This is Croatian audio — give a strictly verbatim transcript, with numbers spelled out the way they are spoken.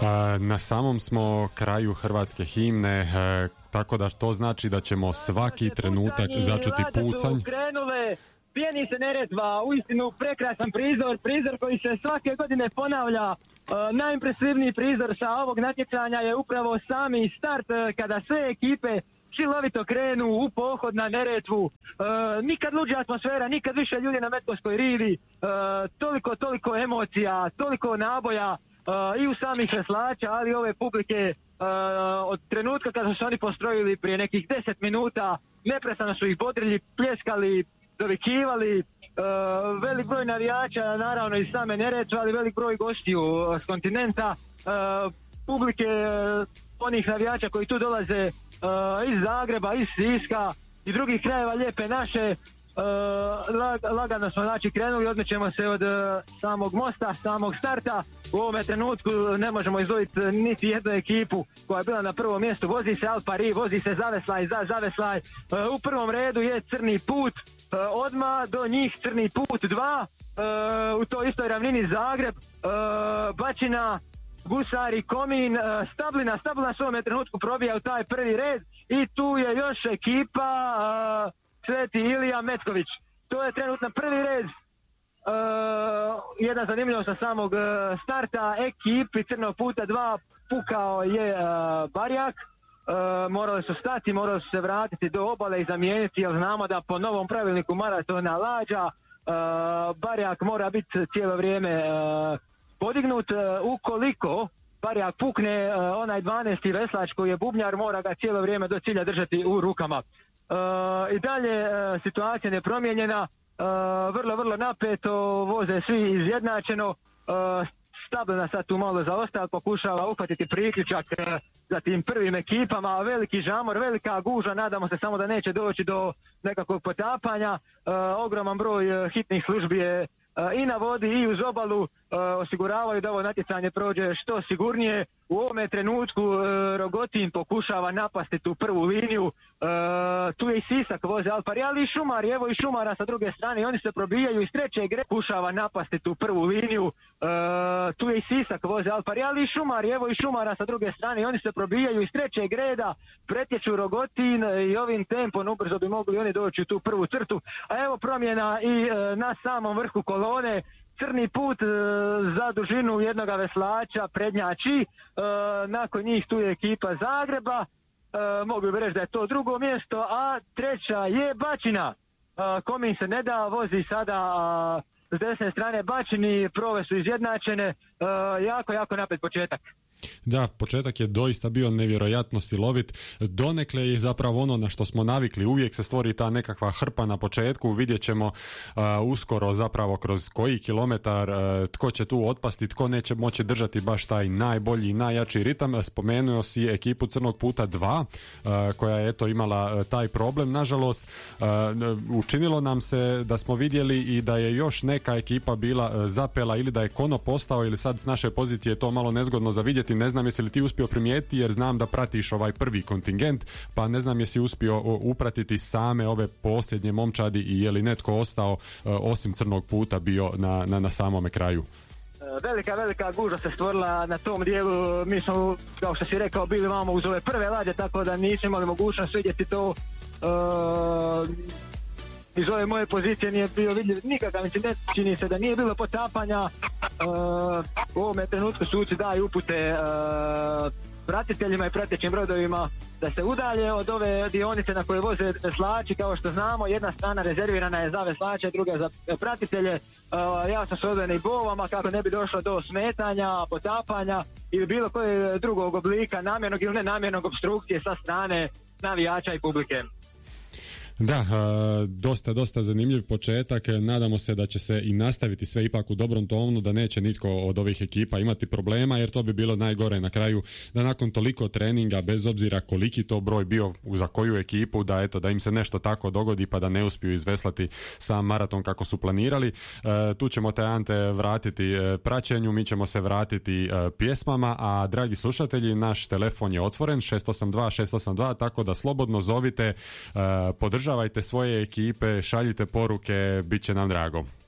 Na samom smo kraju hrvatske himne, tako da to znači da ćemo svaki trenutak začuti pucanj. Krenule, pjeni se Neretva, uistinu prekrasan prizor, prizor koji se svake godine ponavlja. Najimpresivniji prizor sa ovog natjecanja je upravo sami start kada sve ekipe silovito krenu u pohod na Neretvu. E, nikad luđa atmosfera, nikad više ljudi na Metkovskoj rivi, e, toliko, toliko emocija, toliko naboja e, i u samih veslača, ali i ove publike e, od trenutka kada su se oni postrojili prije nekih deset minuta, neprestano su ih bodrili, pljeskali, dovikivali, e, velik broj navijača, naravno iz same Neretve, ali velik broj gostiju s kontinenta, e, publike e, onih navijača koji tu dolaze Uh, iz Zagreba, iz Siska i drugih krajeva lijepe naše. Uh, lag, lagano smo znači krenuli, odmećemo se od uh, samog mosta, samog starta. U ovome trenutku ne možemo izdvojiti niti jednu ekipu koja je bila na prvom mjestu. Vozi se Al Paris, vozi se Zaveslaj, za Zaveslaj. Uh, u prvom redu je Crni put, uh, odmah do njih Crni put dva, uh, u toj istoj ravnini Zagreb, uh, Bačina, Gusari, Komin, Stablina, Stablina u ovome trenutku probija u taj prvi red i tu je još ekipa uh, Sveti Ilija Metković. To je trenutno prvi red. Uh, jedna zanimljivost sa samog uh, starta ekipi Crnog puta dva pukao je uh, Barjak. Uh, morali su stati, morali su se vratiti do obale i zamijeniti, jer znamo da po novom pravilniku maratona lađa uh, Barjak mora biti cijelo vrijeme uh, podignut. Uh, ukoliko Barjak pukne, uh, onaj dvanaesti veslač koji je bubnjar mora ga cijelo vrijeme do cilja držati u rukama. Uh, I dalje uh, situacija nepromijenjena, uh, vrlo, vrlo napeto, voze svi izjednačeno. Uh, Stabilna sad tu malo zaostala, pokušava uhvatiti priključak uh, za tim prvim ekipama, veliki žamor, velika guža, nadamo se samo da neće doći do nekakvog potapanja. Uh, ogroman broj uh, hitnih službi je i na vodi i uz obalu, osiguravaju da ovo natjecanje prođe što sigurnije. U ovome trenutku Rogotin pokušava napasti tu prvu liniju, tu je i Sisak voze Al Paris, ali i Šumar, evo i Šumara sa druge strane i oni se probijaju iz trećeg reda, pokušava napasti tu prvu liniju, tu je i Sisak voze Al Paris, ali i Šumar, evo i Šumara sa druge strane i oni se probijaju iz trećeg reda, pretječu Rogotin i ovim tempom ubrzo bi mogli oni doći u tu prvu crtu. A evo promjena i na samom vrhu kolone. Crni put e, za dužinu jednog veslača prednjači, e, nakon njih tu je ekipa Zagreba, e, mogu bi reći da je to drugo mjesto, a treća je Bačina. E, Komin se ne da, vozi sada a, s desne strane Bačini, prove su izjednačene, e, jako, jako napet početak. Da, početak je doista bio nevjerojatno silovit, donekle je zapravo ono na što smo navikli, uvijek se stvori ta nekakva hrpa na početku, vidjet ćemo uh, uskoro zapravo kroz koji kilometar uh, tko će tu otpasti, tko neće moći držati baš taj najbolji i najjači ritam. Spomenuo si ekipu Crnog puta dva uh, koja je eto imala uh, taj problem, nažalost uh, učinilo nam se da smo vidjeli i da je još neka ekipa bila uh, zapela ili da je konop ostao ili sad s naše pozicije to malo nezgodno za vidjeti. Ne znam jesi li ti uspio primijetiti, jer znam da pratiš ovaj prvi kontingent, pa ne znam jesi uspio upratiti same ove posljednje momčadi i je li netko ostao osim Crnog puta bio na, na, na samome kraju. Velika, velika guža se stvorila na tom dijelu. Mi smo, kao što si rekao, bili vamo uz ove prve lađe, tako da nismo imali mogućnost vidjeti to. Uh, iz ove moje pozicije nije bio vidljiv nikakav incident, čini se da nije bilo potapanja. Uh, u ovome trenutku suci daju upute uh, pratiteljima i pratećim brodovima da se udalje od ove dionice na koje voze veslači. Kao što znamo, jedna strana rezervirana je za veslače, druga za pratitelje. Uh, ja sam s odvojenim bovama kako ne bi došlo do smetanja, potapanja ili bilo koje drugog oblika namjernog ili nenamjernog opstrukcije sa strane navijača i publike. Da, dosta, dosta zanimljiv početak. Nadamo se da će se i nastaviti sve ipak u dobrom tonu, da neće nitko od ovih ekipa imati problema, jer to bi bilo najgore na kraju, da nakon toliko treninga, bez obzira koliki to broj bio za koju ekipu, da eto, da im se nešto tako dogodi pa da ne uspiju izveslati sam maraton kako su planirali. E, tu ćemo te Ante vratiti praćenju, mi ćemo se vratiti e, pjesmama, a dragi slušatelji, naš telefon je otvoren šest osam dva šest osam dva, tako da slobodno zovite, e, podržavajte svoje ekipe, šaljite poruke, bit će nam drago.